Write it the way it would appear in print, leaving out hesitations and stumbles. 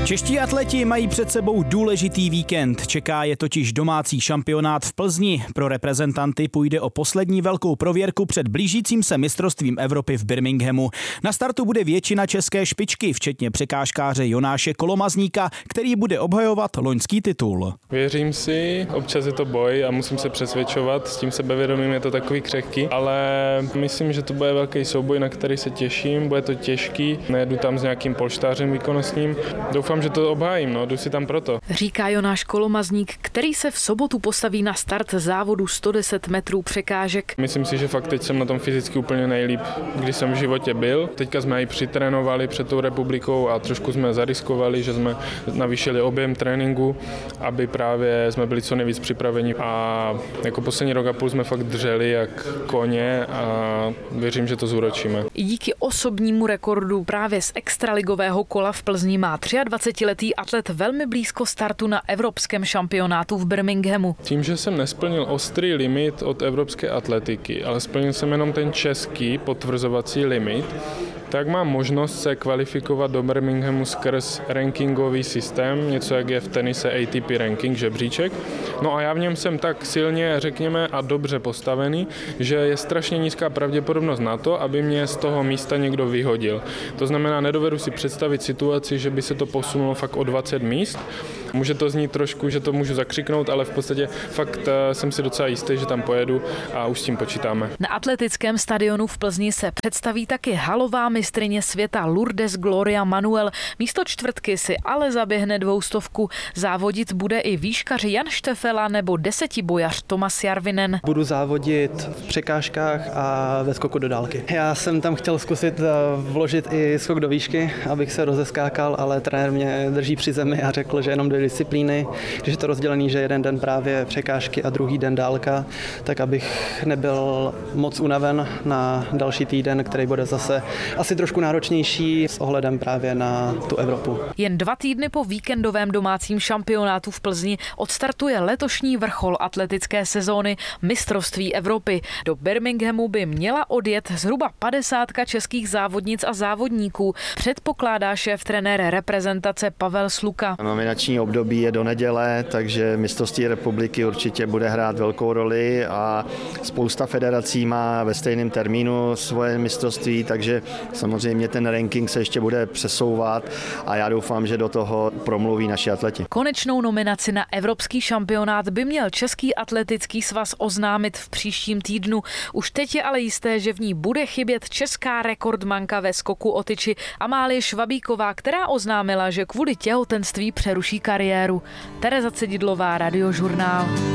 Čeští atleti mají před sebou důležitý víkend. Čeká je totiž domácí šampionát v Plzni. Pro reprezentanty půjde o poslední velkou prověrku před blížícím se mistrovstvím Evropy v Birminghamu. Na startu bude většina české špičky, včetně překážkáře Jonáše Kolomazníka, který bude obhajovat loňský titul. Věřím si, občas je to boj a musím se přesvědčovat, s tím sebevědomím je to takový křehký, ale myslím, že to bude velký souboj, na který se těším, bude to těžký, nejedu tam s nějakým polštářem výkonnostním. Doufám, že to obhájím, jdu si tam proto. Říká Jonáš Kolomazník, který se v sobotu postaví na start závodu 110 metrů překážek. Myslím si, že fakt teď jsem na tom fyzicky úplně nejlíp, když jsem v životě byl. Teďka jsme i přitrénovali před tou republikou a trošku jsme zariskovali, že jsme navýšili objem tréninku, aby právě jsme byli co nejvíc připraveni a jako poslední rok a půl jsme fakt dřeli jak koně a věřím, že to zúročíme. I díky osobnímu rekordu právě z extraligového kola v Plzni má 23letý atlet velmi blízko startu na evropském šampionátu v Birminghamu. Tím, že jsem nesplnil ostrý limit od evropské atletiky, ale splnil jsem jenom ten český potvrzovací limit, tak mám možnost se kvalifikovat do Birminghamu skrz rankingový systém, něco jak je v tenise ATP ranking, žebříček. No a já v něm jsem tak silně, řekněme, a dobře postavený, že je strašně nízká pravděpodobnost na to, aby mě z toho místa někdo vyhodil. To znamená, nedovedu si představit situaci, že by se to posunulo fakt o 20 míst. Může to znít trošku, že to můžu zakřiknout, ale v podstatě fakt jsem si docela jistý, že tam pojedu a už s tím počítáme. Na atletickém stadionu v Plzni se představí taky halová mistryně světa Lourdes Gloria Manuel. Místo čtvrtky si ale zaběhne 200. Závodit bude i výškař Jan Štefela nebo desetibojař Tomas Jarvinen. Budu závodit v překážkách a ve skoku do dálky. Já jsem tam chtěl zkusit vložit i skok do výšky, abych se rozeskákal, ale trenér mě drží při zemi a řekl, že jenom 2 disciplíny, když je to rozdělený, že jeden den právě překážky a druhý den dálka, tak abych nebyl moc unaven na další týden, který bude zase asi trošku náročnější s ohledem právě na tu Evropu. Jen 2 týdny po víkendovém domácím šampionátu v Plzni odstartuje letošní vrchol atletické sezóny mistrovství Evropy. Do Birminghamu by měla odjet zhruba 50 českých závodnic a závodníků, předpokládá šéf trenér reprezentace Pavel Sluka. Nominační období je do neděle, takže mistrovství republiky určitě bude hrát velkou roli a spousta federací má ve stejném termínu svoje mistrovství, takže samozřejmě ten ranking se ještě bude přesouvat a já doufám, že do toho promluví naši atleti. Konečnou nominaci na evropský šampionát by měl Český atletický svaz oznámit v příštím týdnu. Už teď je ale jisté, že v ní bude chybět česká rekordmanka ve skoku o tyči Amálie Švabíková, která oznámila, že kvůli těhotenství přeruší kariéru. Tereza Cedidlová, Radiožurnál.